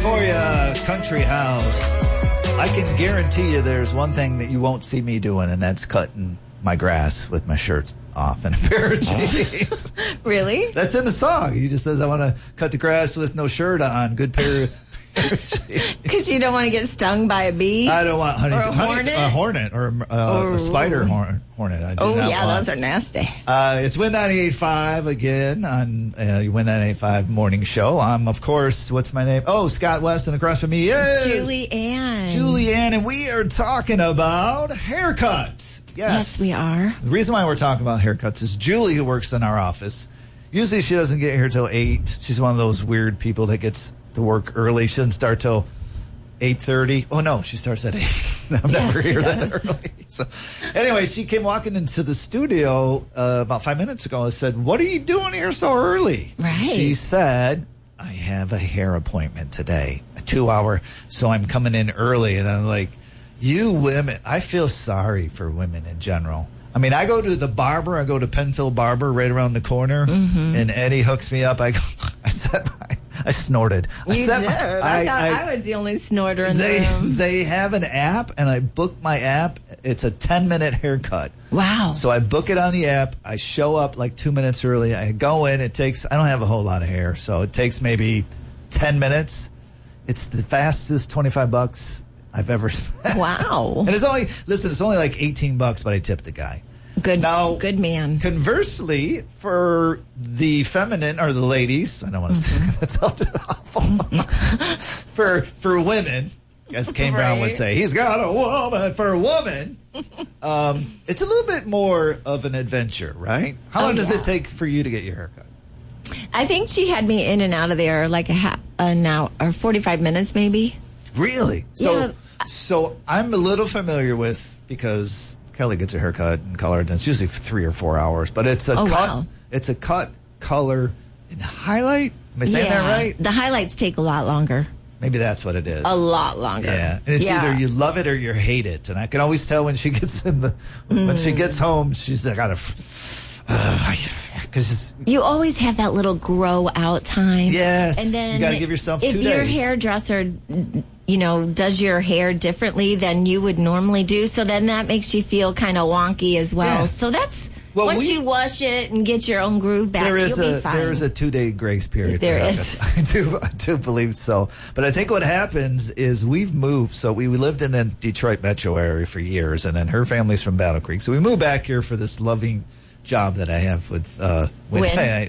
for you, Country House. I can guarantee you there's one thing that you won't see me doing, and that's cutting my grass with my shirt off and a pair of jeans. Really? That's in the song. He just says, I want to cut the grass with no shirt on. Good pair of jeans. Because you don't want to get stung by a bee? I don't want Or a hornet? a hornet or a spider hornet. I do not want. Those are nasty. It's Win 98.5 again on Win 98.5 morning show. I'm, of course, what's my name? Oh, Scott West, and across from me is Julie Ann. And we are talking about haircuts. Yes, we are. The reason why we're talking about haircuts is Julie, who works in our office, usually she doesn't get here till 8. She's one of those weird people that gets to work early. She doesn't start till 8:30. Oh, no, she starts at 8. I'm never here that early. So, anyway, she came walking into the studio about 5 minutes ago and said, what are you doing here so early? Right. She said, I have a hair appointment today, a 2-hour, so I'm coming in early. And I'm like, you women, I feel sorry for women in general. I mean, I go to the barber. I go to Penfield Barber right around the corner, and Eddie hooks me up. I snorted. You did. I thought I was the only snorter in the room. They have an app, and I book my app. It's a 10-minute haircut. Wow. So I book it on the app. I show up like 2 minutes early. I go in. I don't have a whole lot of hair, so it takes maybe 10 minutes. It's the fastest $25 I've ever spent. Wow. And it's only like $18, but I tipped the guy. Good man. Conversely, for the feminine or the ladies, I don't want to say that sounded awful. for women, as Kane Brown would say, he's got a woman. For a woman, it's a little bit more of an adventure, right? How long does it take for you to get your haircut? I think she had me in and out of there like an hour or 45 minutes maybe. Really? So I'm a little familiar with, because Kelly gets a haircut and color, and it's usually 3 or 4 hours. But it's a cut. Wow. It's a cut, color, and highlight. Am I saying that right? The highlights take a lot longer. Maybe that's what it is. A lot longer. Yeah, and it's either you love it or you hate it. And I can always tell when she gets when she gets home, she's like, because you always have that little grow out time. Yes, and then you got to give yourself 2 days. If your hairdresser, does your hair differently than you would normally do, so then that makes you feel kind of wonky as well. Yeah. So that's once you wash it and get your own groove back, you'll be fine. There is a 2-day grace period. There is. I do believe so. But I think what happens is we've moved. So we lived in the Detroit metro area for years, and then her family's from Battle Creek. So we moved back here for this loving job that I have with Win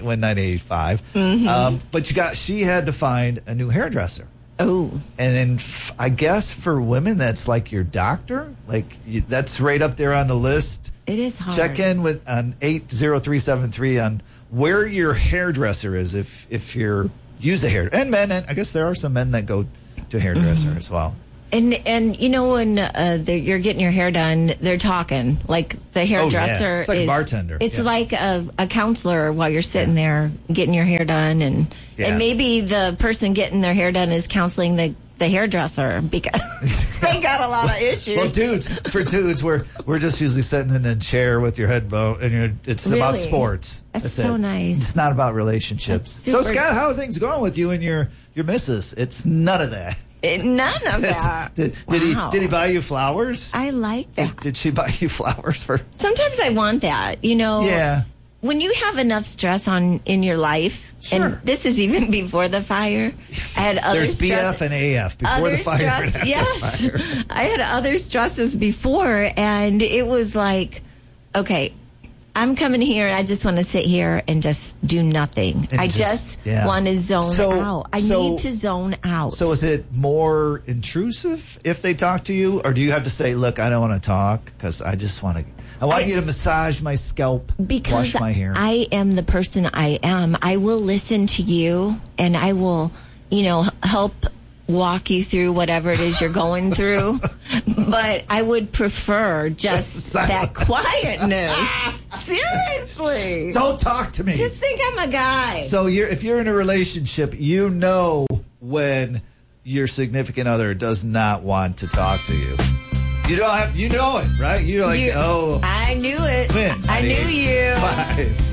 98.5. But she had to find a new hairdresser. Oh. And then I guess for women, that's like your doctor. That's right up there on the list. It is hard. Check in on 80373 on where your hairdresser is if you're use a hair. And men, and I guess there are some men that go to a hairdresser as well. And when you're getting your hair done, they're talking like the hairdresser. It's like a bartender. It's like a counselor while you're sitting there getting your hair done, and maybe the person getting their hair done is counseling the hairdresser because they got a lot of issues. Well, dudes, we're just usually sitting in a chair with your head bowed, and it's about sports. That's so nice. It's not about relationships. So, Scott, how are things going with you and your missus? It's none of that. None of that. Did he buy you flowers? I like that. Did she buy you flowers for? Sometimes I want that. Yeah. When you have enough stress in your life, sure. And this is even before the fire. I had other There's BF and AF before the fire and after the fire. I had other stresses before, and it was like, okay, I'm coming here. I just want to sit here and just do nothing. I just want to zone out. I need to zone out. So is it more intrusive if they talk to you? Or do you have to say, look, I don't want to talk because I just want to... I want you to massage my scalp, wash my hair. I am the person I am. I will listen to you, and I will, help walk you through whatever it is you're going through. But I would prefer just that quietness. Seriously. Don't talk to me. Just think I'm a guy. So if you're in a relationship, when your significant other does not want to talk to you. You know it, right? You're like, I knew it. Win. I knew you. 5.